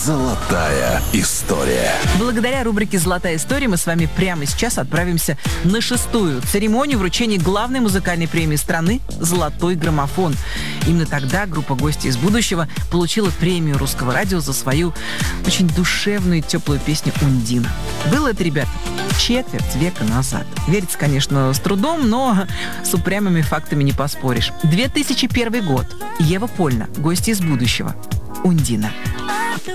Золотая история. Благодаря рубрике «Золотая история» мы с вами прямо сейчас отправимся на 6-ю церемонию вручения главной музыкальной премии страны «Золотой граммофон». Именно тогда группа «Гости из будущего» получила премию Русского радио за свою очень душевную и теплую песню «Ундина». Было это, ребята, четверть века назад. Верится, конечно, с трудом, но с упрямыми фактами не поспоришь. 2001 год. Ева Польна, «Гости из будущего». «Ундина».